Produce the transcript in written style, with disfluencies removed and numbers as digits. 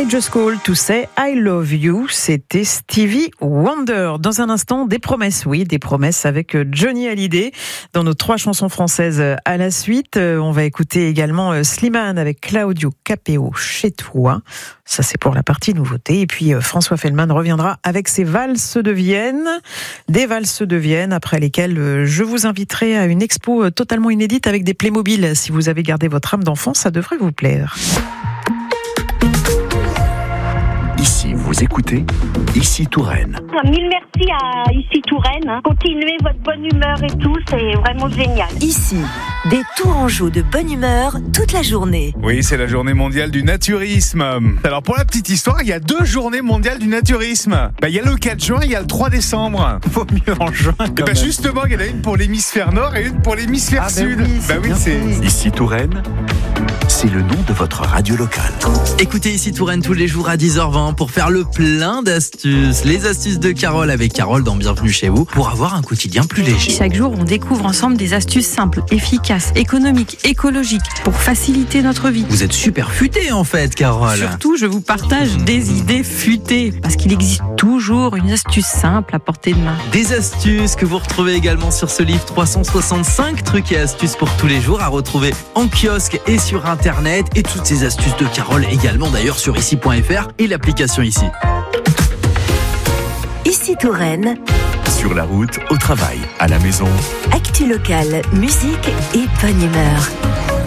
Just Call to Say I Love You, c'était Stevie Wonder. Dans un instant, des promesses, oui, des promesses avec Johnny Hallyday dans nos 3 chansons françaises à la suite. On va écouter également Slimane avec Claudio Capeo, Chez toi. Ça, c'est pour la partie nouveauté. Et puis, François Fellman reviendra avec ses valses de Vienne. Des valses de Vienne après lesquelles je vous inviterai à une expo totalement inédite avec des Playmobil. Si vous avez gardé votre âme d'enfant, ça devrait vous plaire. Ici, vous écoutez Ici Touraine. Mille merci à Ici Touraine. Continuez votre bonne humeur et tout, c'est vraiment génial. Ici, des Tourangeaux de bonne humeur toute la journée. Oui, c'est la journée mondiale du naturisme. Alors pour la petite histoire, il y a 2 journées mondiales du naturisme. Il y a le 4 juin, il y a le 3 décembre. Vaut mieux en juin. Justement, il y en a une pour l'hémisphère nord et une pour l'hémisphère sud. Oui, c'est Ici Touraine, c'est le nom de votre radio locale. Écoutez Ici Touraine tous les jours à 10h20 pour faire le plein d'astuces. Les astuces de Carole avec Carole dans Bienvenue chez vous pour avoir un quotidien plus léger. Chaque jour, on découvre ensemble des astuces simples, efficaces, économiques, écologiques pour faciliter notre vie. Vous êtes super futé en fait, Carole. Surtout, je vous partage des idées futées parce qu'il existe toujours une astuce simple à portée de main. Des astuces que vous retrouvez également sur ce livre 365 trucs et astuces pour tous les jours à retrouver en kiosque et sur internet, et toutes ces astuces de Carole également d'ailleurs sur ici.fr et l'application Ici. Ici Touraine, Sur la route, au travail, à la maison. actu locale, musique et bonne humeur.